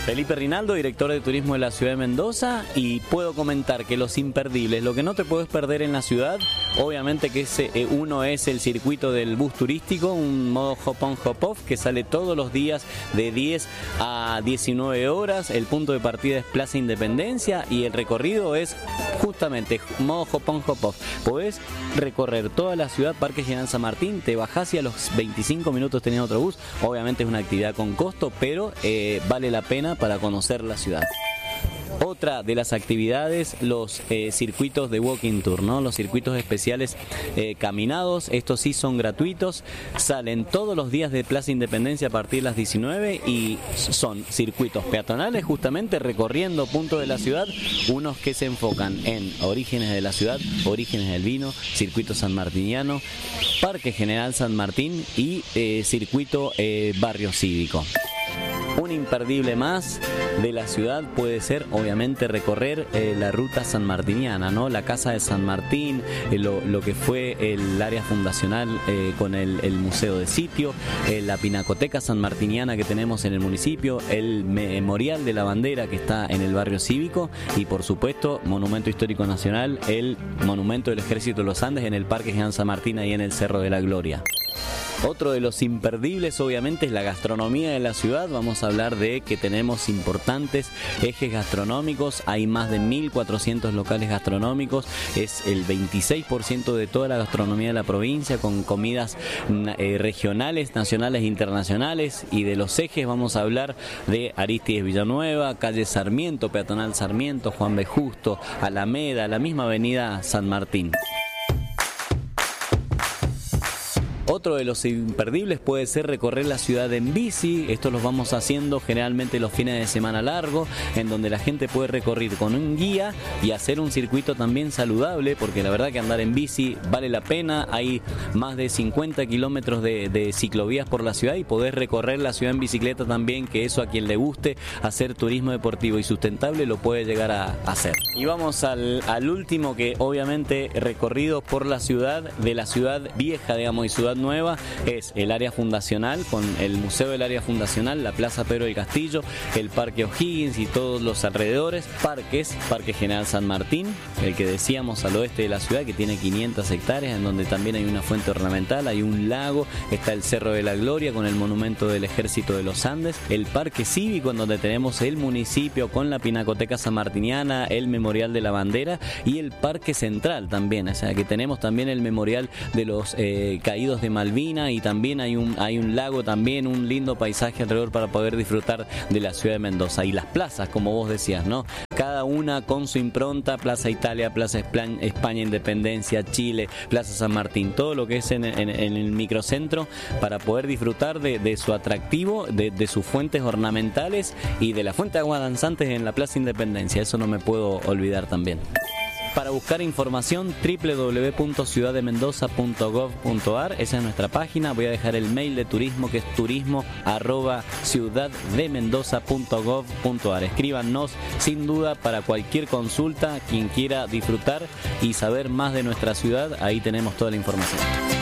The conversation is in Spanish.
Felipe Rinaldo, director de turismo de la ciudad de Mendoza, y puedo comentar que los imperdibles, lo que no te puedes perder en la ciudad, obviamente que uno es el circuito del bus turístico, un modo hop-on hop-off que sale todos los días de 10 a 19 horas, el punto de partida es Plaza Independencia y el recorrido es justamente modo hop-on hop-off. Podés recorrer toda la ciudad, Parque General San Martín, te bajás y a los 25 minutos tenés otro bus, obviamente es una actividad con costo, pero vale la pena para conocer la ciudad. Otra de las actividades, los circuitos de walking tour, ¿no? Los circuitos especiales caminados, estos sí son gratuitos, salen todos los días de Plaza Independencia a partir de las 19 y son circuitos peatonales justamente recorriendo puntos de la ciudad, unos que se enfocan en orígenes de la ciudad, orígenes del vino, circuito sanmartiniano, Parque General San Martín y circuito barrio cívico. Un imperdible más de la ciudad puede ser obviamente recorrer la ruta sanmartiniana, ¿no? La Casa de San Martín, lo que fue el área fundacional con el Museo de Sitio, la Pinacoteca sanmartiniana que tenemos en el municipio, el Memorial de la Bandera que está en el barrio cívico y por supuesto Monumento Histórico Nacional, el Monumento del Ejército de los Andes en el Parque General San Martín ahí en el Cerro de la Gloria. Otro de los imperdibles obviamente es la gastronomía de la ciudad. Vamos a hablar de que tenemos importantes ejes gastronómicos, hay más de 1.400 locales gastronómicos, es el 26% de toda la gastronomía de la provincia con comidas regionales, nacionales e internacionales, y de los ejes vamos a hablar de Arístides Villanueva, calle Sarmiento, peatonal Sarmiento, Juan B. Justo, Alameda, la misma avenida San Martín. Otro de los imperdibles puede ser recorrer la ciudad en bici. Esto los vamos haciendo generalmente los fines de semana largo, en donde la gente puede recorrer con un guía y hacer un circuito también saludable, porque la verdad que andar en bici vale la pena. Hay más de 50 kilómetros de ciclovías por la ciudad y podés recorrer la ciudad en bicicleta también, que eso a quien le guste hacer turismo deportivo y sustentable lo puede llegar a hacer. Y vamos al último, que obviamente recorrido por la ciudad, de la ciudad vieja, digamos, y ciudad nueva, es el área fundacional, con el Museo del Área Fundacional, la Plaza Pedro del Castillo, el Parque O'Higgins y todos los alrededores, parques, Parque General San Martín, el que decíamos al oeste de la ciudad, que tiene 500 hectáreas, en donde también hay una fuente ornamental, hay un lago, está el Cerro de la Gloria con el monumento del Ejército de los Andes, el Parque Cívico, en donde tenemos el municipio con la Pinacoteca sanmartiniana, el Memorial de la Bandera y el Parque Central también, o sea que tenemos también el Memorial de los Caídos de Malvina, y también hay un lago, también un lindo paisaje alrededor para poder disfrutar de la ciudad de Mendoza. Y las plazas, como vos decías, ¿no? Cada una con su impronta, Plaza Italia, Plaza España Independencia, Chile, Plaza San Martín, todo lo que es en el microcentro, para poder disfrutar de su atractivo, de sus fuentes ornamentales y de la fuente de agua danzantes en la Plaza Independencia. Eso no me puedo olvidar también. Para buscar información, www.ciudaddemendoza.gov.ar, esa es nuestra página. Voy a dejar el mail de turismo, que es turismo@ciudaddemendoza.gov.ar. Escríbanos sin duda para cualquier consulta, quien quiera disfrutar y saber más de nuestra ciudad, ahí tenemos toda la información.